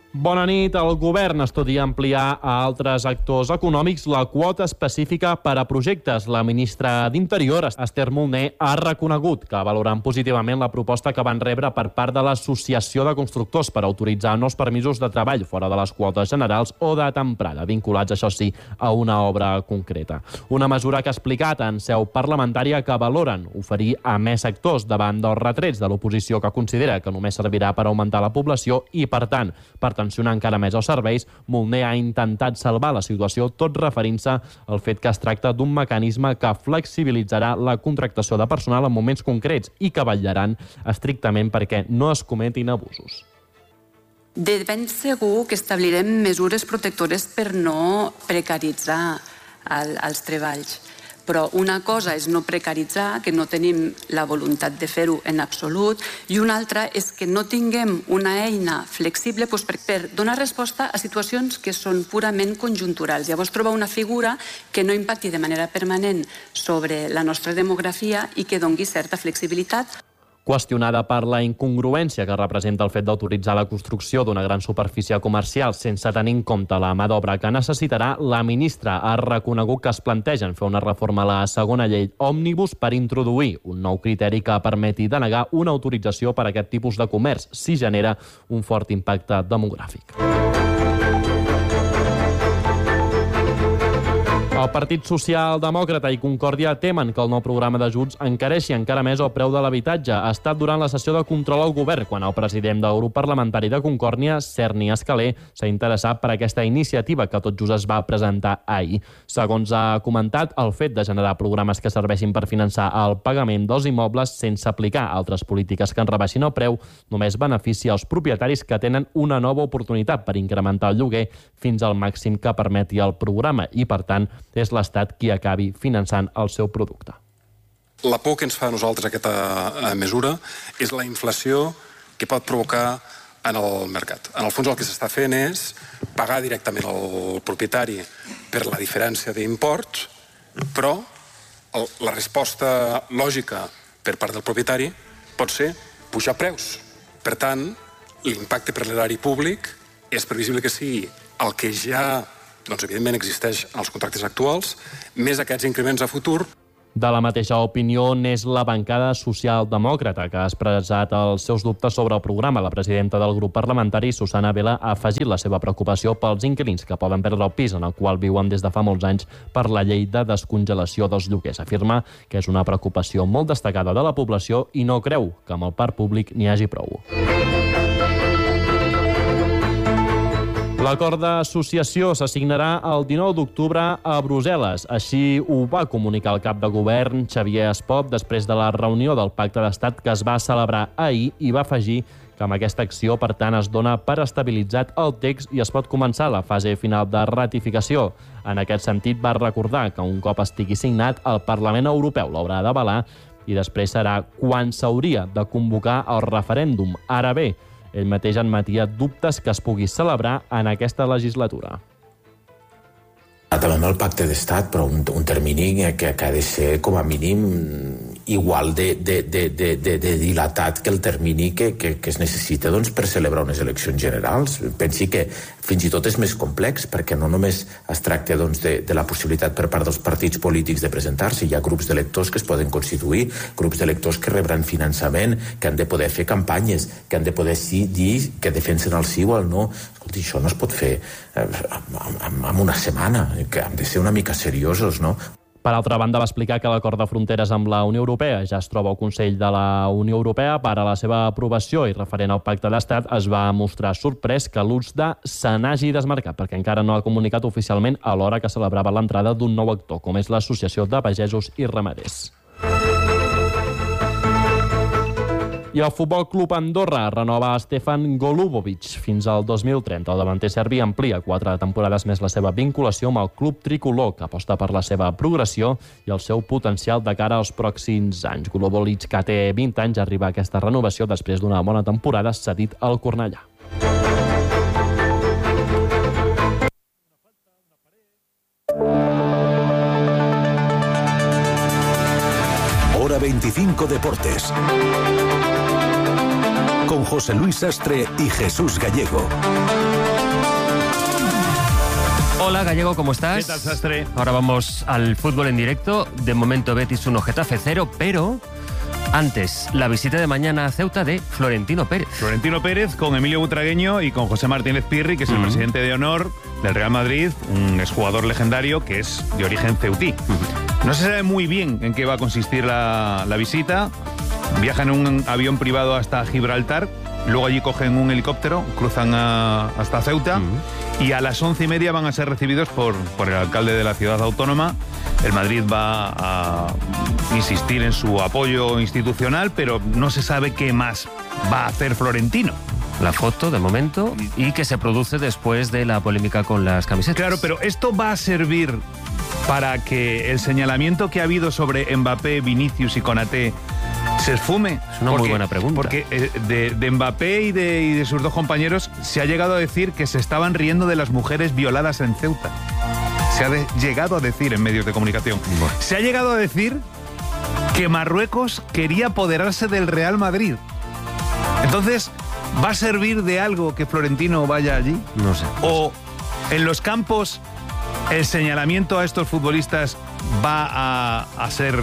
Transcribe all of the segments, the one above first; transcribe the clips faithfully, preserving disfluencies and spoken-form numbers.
Bona nit. El govern estudia ampliar a altres actors econòmics la quota específica per a projectes. La ministra d'Interior, Esther Molné, ha reconegut que valoren positivament la proposta que van rebre per part de l'Associació de Constructors per autoritzar nous permisos de treball fora de les quotes generals o de temporada, vinculats, això sí, a una obra concreta. Una mesura que ha explicat en seu parlamentària que valoren oferir a més sectors davant dels retrets de l'oposició que considera que només servirà per augmentar la població i, per tant, per tensionar encara més els serveis. Molné ha intentat salvar la situació tot referint-se al fet que es tracta d'un mecanisme que flexibilitzarà la contractació de personal en moments concrets i que vetllaran estrictament perquè no es cometin abusos. De ben segur que establirem mesures protectores per no precaritzar el, els treballs. Però una cosa és no precaritzar, que no tenim la voluntat de fer-ho en absolut, i una altra és que no tinguem una eina flexible doncs, per, per donar resposta a situacions que són purament conjunturals. Llavors trobar una figura que no impacti de manera permanent sobre la nostra demografia i que doni certa flexibilitat. Qüestionada per la incongruència que representa el fet d'autoritzar la construcció d'una gran superfície comercial sense tenir en compte la mà d'obra que necessitarà, la ministra ha reconegut que es plantegen fer una reforma a la segona llei òmnibus per introduir un nou criteri que permeti denegar una autorització per a aquest tipus de comerç si genera un fort impacte demogràfic. El Partit Socialdemòcrata i Concòrdia temen que el nou programa d'ajuts encareixi encara més el preu de l'habitatge. Ha estat durant la sessió de control al govern quan el president del grup parlamentari de Concòrdia, Serni Escalé, s'ha interessat per aquesta iniciativa que tot just es va presentar ahir. Segons ha comentat, el fet de generar programes que serveixin per finançar el pagament dels immobles sense aplicar altres polítiques que en rebaixin el preu només beneficia els propietaris que tenen una nova oportunitat per incrementar el lloguer fins al màxim que permeti el programa i, per tant, és l'Estat qui acabi finançant el seu producte. La por que ens fa a nosaltres aquesta mesura és la inflació que pot provocar en el mercat. En el fons el que s'està fent és pagar directament al propietari per la diferència d'import, però el, la resposta lògica per part del propietari pot ser pujar preus. Per tant, l'impacte per l'erari públic és previsible que sigui el que ja doncs evidentment existeix en els contractes actuals, més aquests increments a futur. De la mateixa opinió n'és la bancada socialdemòcrata, que ha expressat els seus dubtes sobre el programa. La presidenta del grup parlamentari, Susana Vela, ha afegit la seva preocupació pels inquilins que poden perdre el pis en el qual viuen des de fa molts anys per la llei de descongelació dels lloguers. Afirma que és una preocupació molt destacada de la població i no creu que amb el parc públic n'hi hagi prou. L'acord d'associació s'assignarà el dinou d'octubre a Brussel·les. Així ho va comunicar el cap de govern, Xavier Espot, després de la reunió del Pacte d'Estat que es va celebrar ahir i va afegir que amb aquesta acció, per tant, es dona per estabilitzat el text i es pot començar la fase final de ratificació. En aquest sentit, va recordar que un cop estigui signat, el Parlament Europeu l'haurà d'avalar i després serà quan s'hauria de convocar el referèndum. Ara bé, ell mateix admetia dubtes que es pugui celebrar en aquesta legislatura. També amb el pacte d'estat, però un, un termini que, que ha de ser com a mínim igual de, de, de, de, de, de dilatat que el termini que, que, que es necessita doncs, per celebrar unes eleccions generals. Pensi que fins i tot és més complex, perquè no només es tracta doncs, de, de la possibilitat per part dels partits polítics de presentar-se, hi ha grups d'electors que es poden constituir, grups d'electors que rebran finançament, que han de poder fer campanyes, que han de poder sí, dir que defensen el sí o el no. Escolti, això no es pot fer en una setmana, que han de ser una mica seriosos, no? Per altra banda, va explicar que l'acord de fronteres amb la Unió Europea ja es troba al Consell de la Unió Europea. Per a la seva aprovació i referent al Pacte d'Estat es va mostrar sorprès que l'U S D A se n'hagi desmarcat, perquè encara no ha comunicat oficialment a l'hora que celebrava l'entrada d'un nou actor, com és l'Associació de Pagesos i Ramaders. I el Futbol Club Andorra renova Stefan Golubovic fins al dos mil trenta. El davanter serbi amplia quatre temporades més la seva vinculació amb el club tricolor, que aposta per la seva progressió i el seu potencial de cara als pròxims anys. Golubovic, que té vint anys, arriba a aquesta renovació després d'una bona temporada cedit al Cornellà. Hora veinticinco Deportes. Con José Luis Sastre y Jesús Gallego. Hola, Gallego, ¿cómo estás? ¿Qué tal, Sastre? Ahora vamos al fútbol en directo. De momento Betis uno, Getafe cero, pero antes, la visita de mañana a Ceuta de Florentino Pérez. Florentino Pérez con Emilio Butragueño y con José Martínez Pirri, que es el uh-huh. presidente de honor del Real Madrid, un exjugador legendario que es de origen ceutí. Uh-huh. No se sabe muy bien en qué va a consistir la, la visita. Viajan en un avión privado hasta Gibraltar, luego allí cogen un helicóptero, cruzan a, hasta Ceuta uh-huh. y a las once y media van a ser recibidos por, por el alcalde de la ciudad autónoma. El Madrid va a insistir en su apoyo institucional, pero no se sabe qué más va a hacer Florentino. La foto, de momento, y que se produce después de la polémica con las camisetas. Claro, pero esto va a servir para que el señalamiento que ha habido sobre Mbappé, Vinicius y Konaté se esfume. Es una porque, muy buena pregunta. Porque eh, de, de Mbappé y de, y de sus dos compañeros se ha llegado a decir que se estaban riendo de las mujeres violadas en Ceuta. Se ha de, llegado a decir en medios de comunicación. Bueno. Se ha llegado a decir que Marruecos quería apoderarse del Real Madrid. Entonces, ¿va a servir de algo que Florentino vaya allí? No sé. O en los campos el señalamiento a estos futbolistas va a, a ser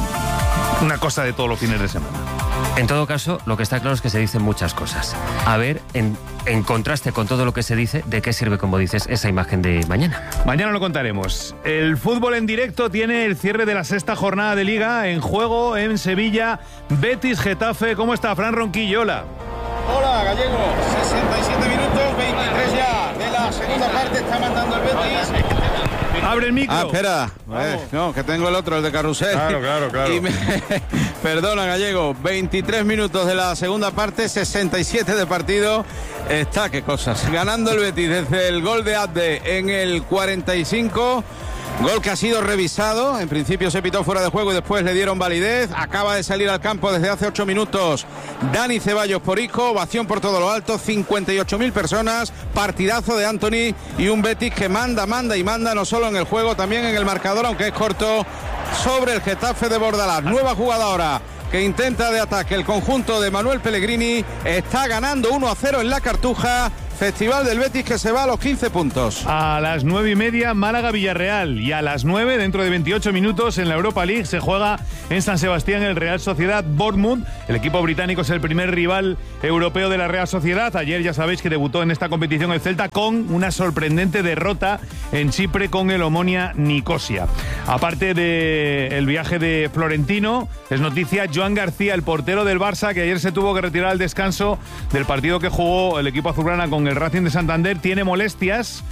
una cosa de todos los fines de semana. En todo caso, lo que está claro es que se dicen muchas cosas. A ver, en, en contraste con todo lo que se dice, ¿de qué sirve, como dices, esa imagen de mañana? Mañana lo contaremos. El fútbol en directo tiene el cierre de la sexta jornada de Liga en juego en Sevilla. Betis Getafe. ¿Cómo está, Fran Ronquillo? Hola. Hola, Gallego. sesenta y siete minutos, veintitrés ya de la segunda parte. Está mandando el Betis. Abre el micro. Ah, espera. Eh, no, que tengo el otro, el de Carrusel. Claro, claro, claro. Y me... Perdona, Gallego. veintitrés minutos de la segunda parte, sesenta y siete de partido. Está, qué cosas. Ganando el Betis desde el gol de Abde en el cuarenta y cinco. Gol que ha sido revisado, en principio se pitó fuera de juego y después le dieron validez. Acaba de salir al campo desde hace ocho minutos Dani Ceballos por Isco, ovación por todo lo alto, cincuenta y ocho mil personas, partidazo de Anthony y un Betis que manda, manda y manda no solo en el juego, también en el marcador, aunque es corto, sobre el Getafe de Bordalás. Nueva jugada ahora que intenta de ataque el conjunto de Manuel Pellegrini, está ganando uno a cero en la Cartuja. Festival del Betis que se va a los quince puntos. A las nueve y media, Málaga-Villarreal. Y a las nueve, dentro de veintiocho minutos, en la Europa League, se juega en San Sebastián el Real Sociedad Bournemouth. El equipo británico es el primer rival europeo de la Real Sociedad. Ayer ya sabéis que debutó en esta competición el Celta con una sorprendente derrota en Chipre con el Omonia Nicosia. Aparte del viaje de Florentino, es noticia Joan García, el portero del Barça, que ayer se tuvo que retirar al descanso del partido que jugó el equipo azulgrana con el Racing de Santander. Tiene molestias,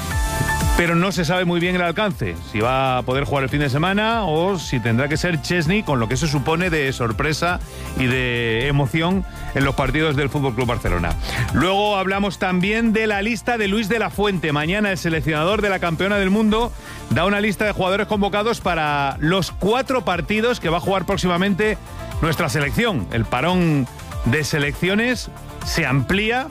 pero no se sabe muy bien el alcance, si va a poder jugar el fin de semana o si tendrá que ser Chesney, con lo que eso supone de sorpresa y de emoción en los partidos del F C Barcelona. Luego hablamos también de la lista de Luis de la Fuente. Mañana el seleccionador de la campeona del mundo da una lista de jugadores convocados para los cuatro partidos que va a jugar próximamente nuestra selección. El parón de selecciones se amplía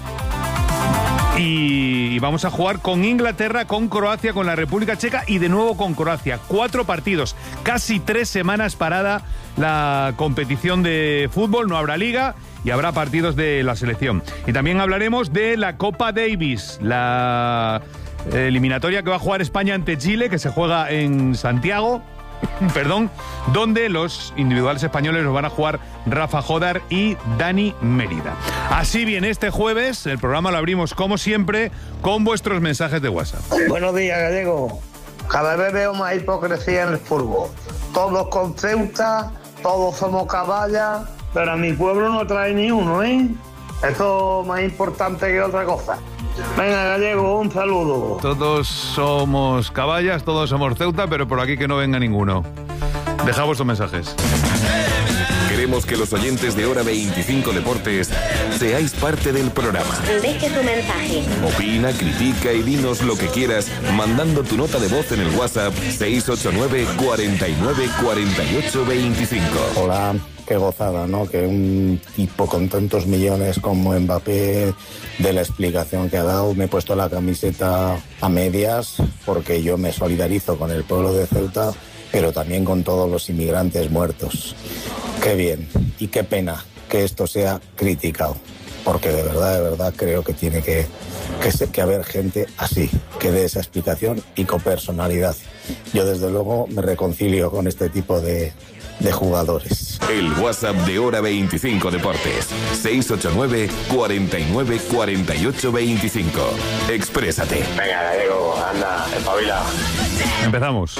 y vamos a jugar con Inglaterra, con Croacia, con la República Checa y de nuevo con Croacia. Cuatro partidos, casi tres semanas parada la competición de fútbol, no habrá liga y habrá partidos de la selección. Y también hablaremos de la Copa Davis, la eliminatoria que va a jugar España ante Chile, que se juega en Santiago. Perdón, donde los individuales españoles los van a jugar Rafa Jodar y Dani Mérida. Así bien, este jueves el programa lo abrimos como siempre con vuestros mensajes de WhatsApp. Buenos días, Gallego. Cada vez veo más hipocresía en el fútbol. Todos con Ceuta, todos somos caballas, pero a mi pueblo no trae ni uno, ¿eh? Eso es más importante que otra cosa. Venga, Gallego, un saludo. Todos somos caballas, todos somos Ceuta, pero por aquí que no venga ninguno. Dejad vuestros mensajes. Queremos que los oyentes de Hora veinticinco Deportes seáis parte del programa. Deje tu mensaje. Opina, critica y dinos lo que quieras mandando tu nota de voz en el WhatsApp seis ocho nueve, cuarenta y nueve, cuarenta y ocho, veinticinco. Hola. Qué gozada, ¿no? Que un tipo con tantos millones como Mbappé, de la explicación que ha dado, me he puesto la camiseta a medias porque yo me solidarizo con el pueblo de Ceuta, pero también con todos los inmigrantes muertos. Qué bien y qué pena que esto sea criticado. porque de verdad, de verdad creo que tiene que, que, se, que haber gente así, que dé esa explicación y con personalidad. Yo desde luego me reconcilio con este tipo de, de jugadores. El WhatsApp de Hora veinticinco Deportes, seis ocho nueve, cuarenta y nueve, cuarenta y ocho, veinticinco. Exprésate. Venga, Gallego, anda, espabila. Empezamos.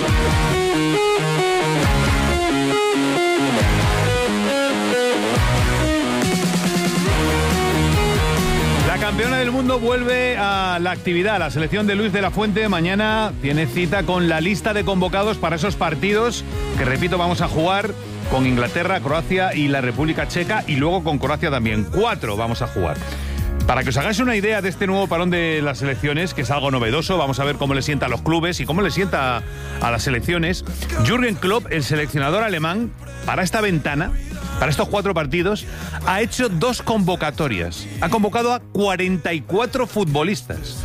La campeona del mundo vuelve a la actividad. La selección de Luis de la Fuente mañana tiene cita con la lista de convocados para esos partidos que, repito, vamos a jugar con Inglaterra, Croacia y la República Checa, y luego con Croacia también. Cuatro vamos a jugar. Para que os hagáis una idea de este nuevo parón de las selecciones, que es algo novedoso, vamos a ver cómo le sienta a los clubes y cómo le sienta a las selecciones. Jürgen Klopp, el seleccionador alemán, para esta ventana, para estos cuatro partidos, ha hecho dos convocatorias. Ha convocado a cuarenta y cuatro futbolistas.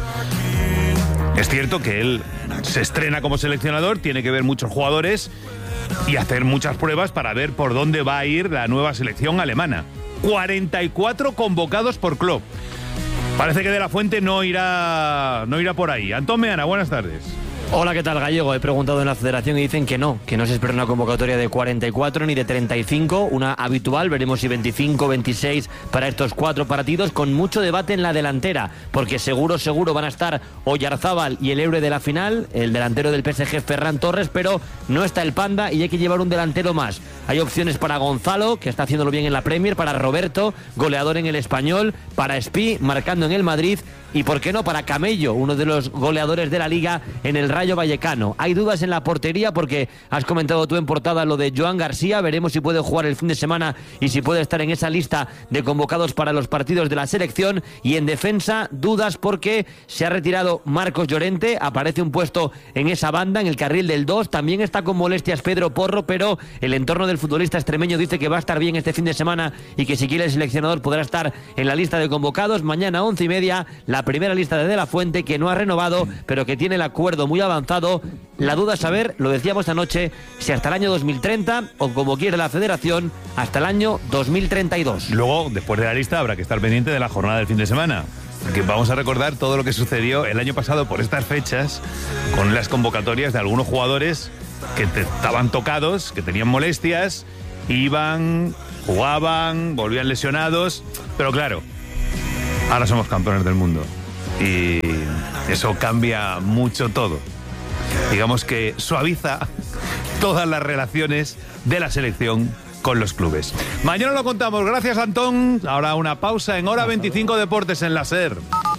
Es cierto que él se estrena como seleccionador, tiene que ver muchos jugadores y hacer muchas pruebas para ver por dónde va a ir la nueva selección alemana. cuarenta y cuatro convocados por Klopp. Parece que De la Fuente no irá, no irá por ahí. Antón Meana, buenas tardes. Hola, ¿qué tal, Gallego? He preguntado en la federación y dicen que no, que no se espera una convocatoria de cuarenta y cuatro ni de treinta y cinco, una habitual, veremos si veinticinco, veintiséis para estos cuatro partidos, con mucho debate en la delantera, porque seguro, seguro van a estar Oyarzábal y el héroe de la final, el delantero del P S G, Ferran Torres, pero no está el Panda y hay que llevar un delantero más. Hay opciones para Gonzalo, que está haciéndolo bien en la Premier, para Roberto, goleador en el Español, para Espí, marcando en el Madrid, y por qué no para Camello, uno de los goleadores de la Liga en el Rayo Vallecano. Hay dudas en la portería porque has comentado tú en portada lo de Joan García, veremos si puede jugar el fin de semana y si puede estar en esa lista de convocados para los partidos de la selección. Y en defensa, dudas porque se ha retirado Marcos Llorente, aparece un puesto en esa banda, en el carril del dos, también está con molestias Pedro Porro, pero el entorno del futbolista extremeño dice que va a estar bien este fin de semana y que si quiere el seleccionador podrá estar en la lista de convocados. Mañana once y media, la primera lista de De la Fuente, que no ha renovado, pero que tiene el acuerdo muy avanzado. La duda es saber, lo decíamos anoche, si hasta el año dos mil treinta o, como quiere la federación, hasta el año dos mil treinta y dos. Luego, después de la lista, habrá que estar pendiente de la jornada del fin de semana, porque vamos a recordar todo lo que sucedió el año pasado por estas fechas con las convocatorias de algunos jugadores que te, estaban tocados, que tenían molestias, iban, jugaban, volvían lesionados, pero claro, ahora somos campeones del mundo y eso cambia mucho todo. Digamos que suaviza todas las relaciones de la selección con los clubes. Mañana lo contamos. Gracias, Antón. Ahora una pausa en Hora veinticinco Deportes en la SER.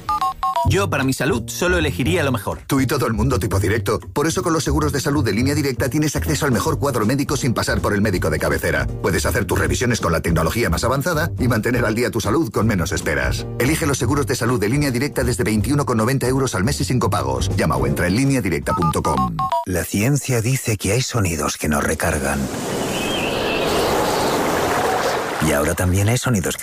Yo, para mi salud, solo elegiría lo mejor. Tú y todo el mundo tipo directo. Por eso con los seguros de salud de Línea Directa tienes acceso al mejor cuadro médico sin pasar por el médico de cabecera. Puedes hacer tus revisiones con la tecnología más avanzada y mantener al día tu salud con menos esperas. Elige los seguros de salud de Línea Directa desde veintiuno con noventa euros al mes y sin copagos. Llama o entra en línea directa punto com. La ciencia dice que hay sonidos que nos recargan. Y ahora también hay sonidos que